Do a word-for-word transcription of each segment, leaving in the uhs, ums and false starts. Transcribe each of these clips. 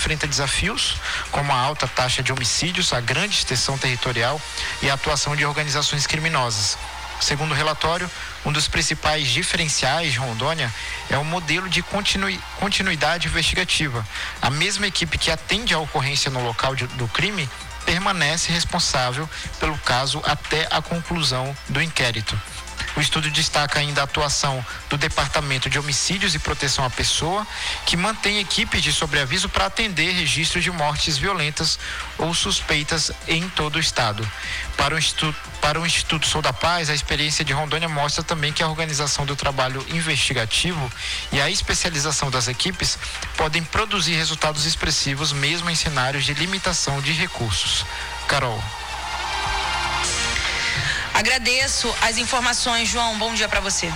enfrenta desafios, como a alta taxa de homicídios, a grande extensão territorial e a atuação de organizações criminosas. Segundo o relatório, um dos principais diferenciais de Rondônia é o modelo de continui, continuidade investigativa. A mesma equipe que atende à ocorrência no local de, do crime permanece responsável pelo caso até a conclusão do inquérito. O estudo destaca ainda a atuação do Departamento de Homicídios e Proteção à Pessoa, que mantém equipes de sobreaviso para atender registros de mortes violentas ou suspeitas em todo o estado. Para o Instituto, para o Instituto Sou da Paz, a experiência de Rondônia mostra também que a organização do trabalho investigativo e a especialização das equipes podem produzir resultados expressivos mesmo em cenários de limitação de recursos. Carol. Agradeço as informações, João. Bom dia para você.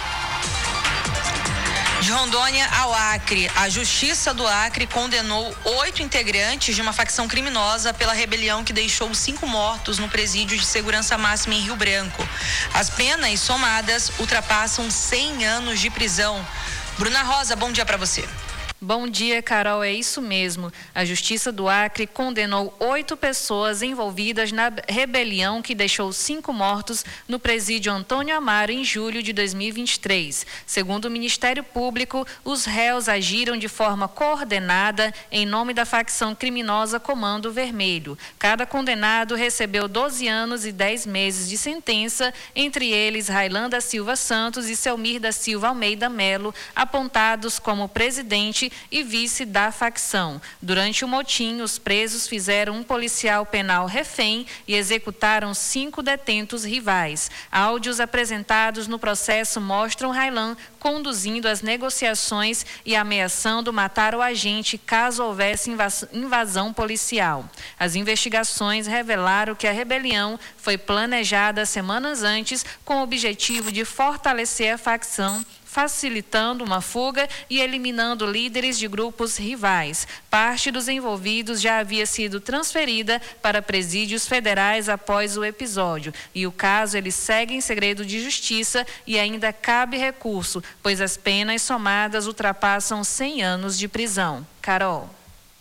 De Rondônia ao Acre, a Justiça do Acre condenou oito integrantes de uma facção criminosa pela rebelião que deixou cinco mortos no presídio de segurança máxima em Rio Branco. As penas somadas ultrapassam cem anos de prisão. Bruna Rosa, bom dia para você. Bom dia, Carol. É isso mesmo. A Justiça do Acre condenou oito pessoas envolvidas na rebelião que deixou cinco mortos no presídio Antônio Amaro em julho de dois mil e vinte e três. Segundo o Ministério Público, os réus agiram de forma coordenada em nome da facção criminosa Comando Vermelho. Cada condenado recebeu doze anos e dez meses de sentença, entre eles Railan da Silva Santos e Selmir da Silva Almeida Melo, apontados como presidente e vice da facção. Durante o motim, os presos fizeram um policial penal refém e executaram cinco detentos rivais. Áudios apresentados no processo mostram Railan conduzindo as negociações e ameaçando matar o agente caso houvesse invasão policial. As investigações revelaram que a rebelião foi planejada semanas antes com o objetivo de fortalecer a facção, facilitando uma fuga e eliminando líderes de grupos rivais. Parte dos envolvidos já havia sido transferida para presídios federais após o episódio. E o caso ele segue em segredo de justiça e ainda cabe recurso, pois as penas somadas ultrapassam cem anos de prisão. Carol.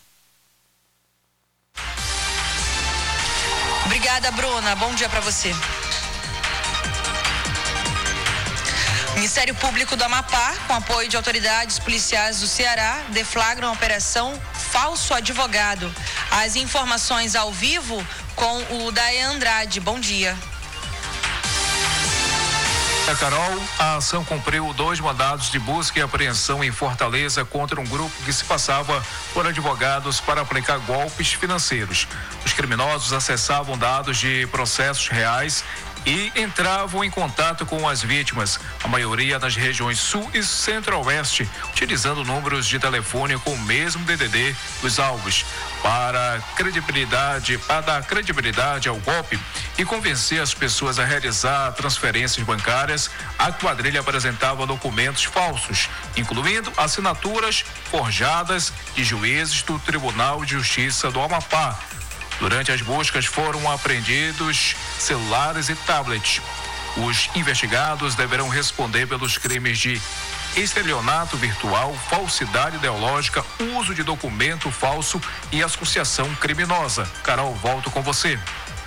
Obrigada, Bruna. Bom dia para você. O Ministério Público do Amapá, com apoio de autoridades policiais do Ceará, deflagram a operação Falso Advogado. As informações ao vivo com o Dayan Andrade. Bom dia. Carol, a ação cumpriu dois mandados de busca e apreensão em Fortaleza contra um grupo que se passava por advogados para aplicar golpes financeiros. Os criminosos acessavam dados de processos reais e entravam em contato com as vítimas, a maioria nas regiões sul e centro-oeste, utilizando números de telefone com o mesmo D D D dos alvos. Para credibilidade, para dar credibilidade ao golpe e convencer as pessoas a realizar transferências bancárias, a quadrilha apresentava documentos falsos, incluindo assinaturas forjadas de juízes do Tribunal de Justiça do Amapá. Durante as buscas foram apreendidos celulares e tablets. Os investigados deverão responder pelos crimes de estelionato virtual, falsidade ideológica, uso de documento falso e associação criminosa. Carol, volto com você.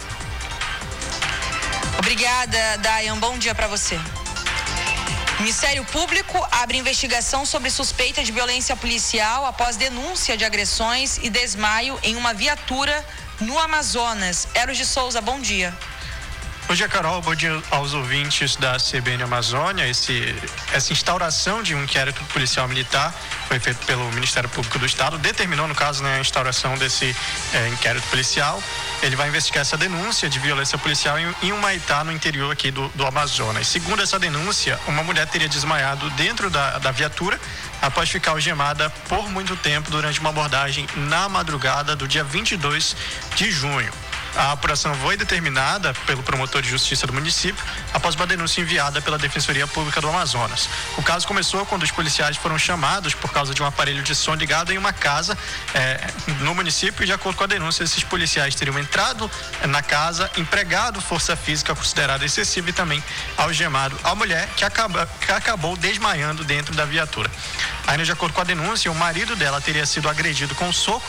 Obrigada, Dayan. Bom dia para você. O Ministério Público abre investigação sobre suspeita de violência policial após denúncia de agressões e desmaio em uma viatura no Amazonas. Eros de Souza, bom dia. Bom dia, Carol. Bom dia aos ouvintes da C B N Amazônia. Esse, essa instauração de um inquérito policial militar foi feito pelo Ministério Público do Estado, determinou, no caso, né, a instauração desse é, inquérito policial. Ele vai investigar essa denúncia de violência policial em, em Humaitá, no interior aqui do, do Amazonas. Segundo essa denúncia, uma mulher teria desmaiado dentro da, da viatura após ficar algemada por muito tempo durante uma abordagem na madrugada do dia vinte e dois de junho. A apuração foi determinada pelo promotor de justiça do município após uma denúncia enviada pela Defensoria Pública do Amazonas. O caso começou quando os policiais foram chamados por causa de um aparelho de som ligado em uma casa eh, no município, e de acordo com a denúncia, esses policiais teriam entrado na casa, empregado força física considerada excessiva e também algemado a mulher, que, acaba, que acabou desmaiando dentro da viatura. Ainda de acordo com a denúncia, o marido dela teria sido agredido com um soco